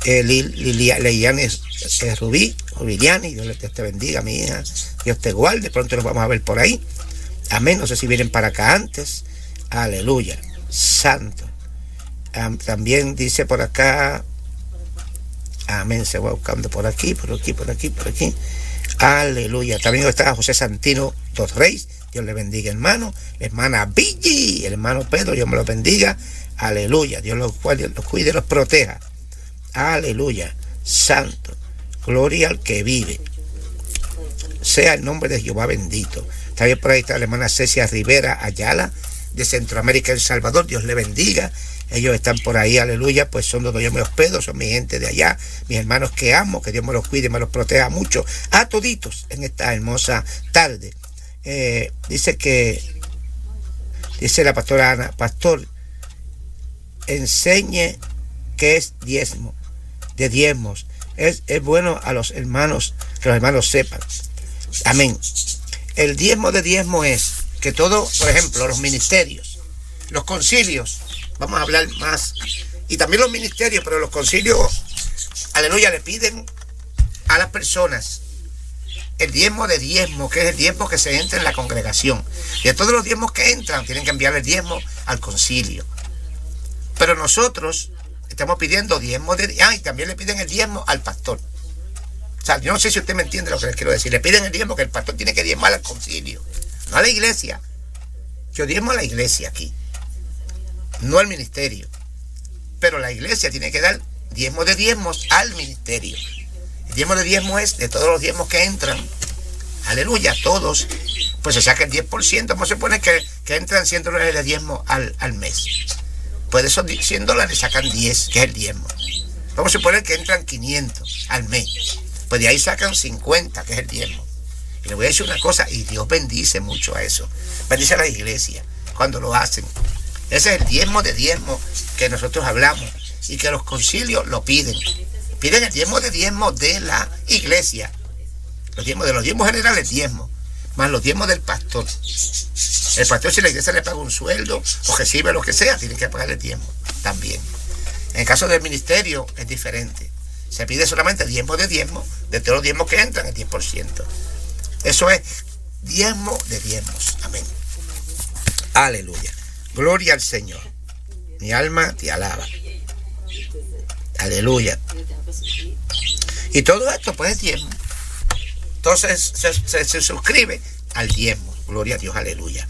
Liliane Rubiliani, Dios te bendiga, mi hija, Dios te guarde, pronto nos vamos a ver por ahí, amén, no sé si vienen para acá antes, aleluya, santo. También dice por acá, amén, se va buscando por aquí, aleluya. También está José Santino Dos Reyes, Dios le bendiga, hermano. La hermana Billy, el hermano Pedro, Dios me los bendiga, aleluya. Dios los cuide, los proteja, aleluya, santo. Gloria al que vive, sea el nombre de Jehová bendito. También por ahí está la hermana Cecia Rivera Ayala, de Centroamérica, El Salvador, Dios le bendiga. Ellos están por ahí, aleluya, pues son donde yo me hospedo, son mi gente de allá, mis hermanos que amo, que Dios me los cuide, me los proteja mucho, a toditos en esta hermosa tarde. Dice la pastora Ana, pastor, enseñe qué es diezmos. Es bueno a los hermanos, que los hermanos sepan. Amén. El diezmo es que todo, por ejemplo, los ministerios, los concilios, vamos a hablar más, y también los ministerios, pero los concilios, aleluya, le piden a las personas el diezmo, que es el diezmo que se entra en la congregación. Y de todos los diezmos que entran, tienen que enviar el diezmo al concilio. Pero nosotros estamos pidiendo diezmo y también le piden el diezmo al pastor. O sea, yo no sé si usted me entiende lo que les quiero decir. Le piden el diezmo que el pastor tiene que diezmar al concilio, no a la iglesia. Yo diezmo a la iglesia aquí, no al ministerio. Pero la iglesia tiene que dar diezmos al ministerio. El diezmo de diezmo es de todos los diezmos que entran. Aleluya, todos. Pues se saca el 10%. Vamos a suponer que entran $100 de diezmo al mes. Pues de esos $100 sacan 10, que es el diezmo. Vamos a suponer que entran 500 al mes. Pues de ahí sacan 50, que es el diezmo. Y le voy a decir una cosa, y Dios bendice mucho a eso. Bendice a la iglesia cuando lo hacen. Ese es el diezmo de diezmo que nosotros hablamos y que los concilios lo piden. Piden el diezmo de la iglesia. Los diezmos generales, diezmo, más los diezmos del pastor. El pastor, si la iglesia le paga un sueldo o recibe lo que sea, tiene que pagar el diezmo también. En el caso del ministerio es diferente. Se pide solamente diezmo de todos los diezmos que entran, el 10%. Eso es diezmo de diezmos. Amén. Aleluya. Gloria al Señor. Mi alma te alaba. Aleluya. Y todo esto pues es diezmo. Entonces se suscribe al diezmo. Gloria a Dios, aleluya.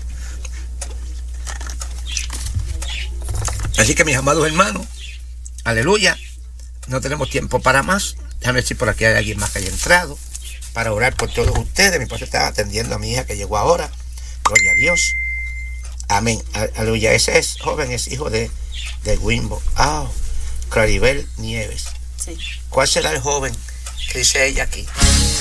Así que mis amados hermanos, aleluya, no tenemos tiempo para más. Déjame ver si por aquí hay alguien más que haya entrado para orar por todos ustedes. Mi esposa estaba atendiendo a mi hija que llegó ahora. Gloria a Dios. Amén. Aleluya. Ese joven es hijo de Wimbo. Claribel Nieves. Sí. ¿Cuál será el joven que dice ella aquí?